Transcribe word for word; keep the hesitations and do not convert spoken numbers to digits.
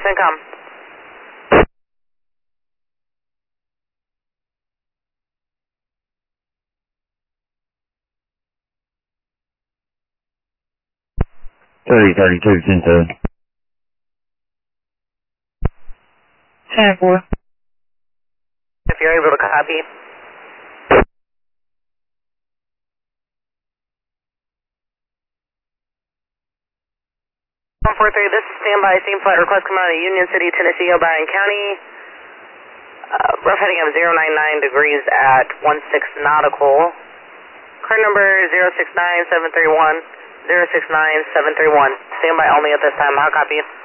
CENTCOM. thirty thirty-two, ten two. ten four. If you're able to copy. one four three, this is standby, scene flight request coming out of Union City, Tennessee, O'Brien County. Uh, rough heading of zero nine nine degrees at one six nautical. Current number zero six nine seven three one, zero six nine seven three one. Standby only at this time. How copy?